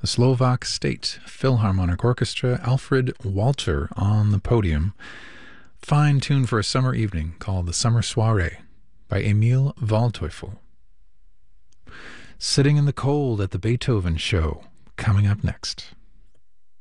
Slovak State Philharmonic Orchestra, Alfred Walter on the podium. Fine tune for a summer evening called The Summer Soiree by Emil Waldteufel. Sitting in the Cold at the Beethoven Show, coming up next.